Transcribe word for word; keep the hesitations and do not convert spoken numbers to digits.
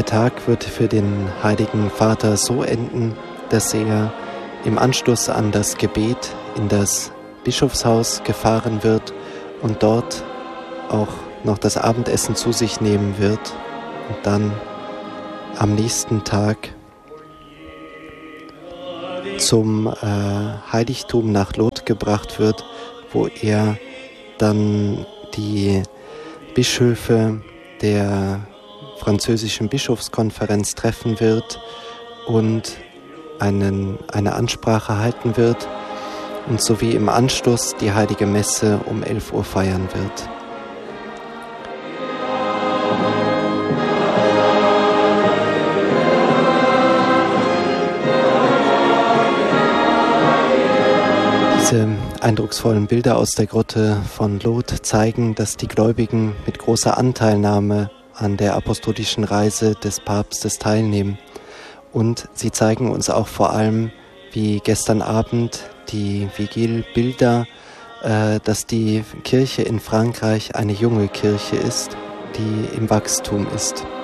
Tag wird für den Heiligen Vater so enden, dass er im Anschluss an das Gebet in das Bischofshaus gefahren wird und dort auch noch das Abendessen zu sich nehmen wird und dann am nächsten Tag zum äh, Heiligtum nach Lourdes gebracht wird, wo er dann die Bischöfe der französischen Bischofskonferenz treffen wird und einen, eine Ansprache halten wird und sowie im Anschluss die Heilige Messe um elf Uhr feiern wird. Diese eindrucksvollen Bilder aus der Grotte von Lourdes zeigen, dass die Gläubigen mit großer Anteilnahme an der apostolischen Reise des Papstes teilnehmen. Und sie zeigen uns auch vor allem, wie gestern Abend die Vigilbilder, äh, dass die Kirche in Frankreich eine junge Kirche ist, die im Wachstum ist.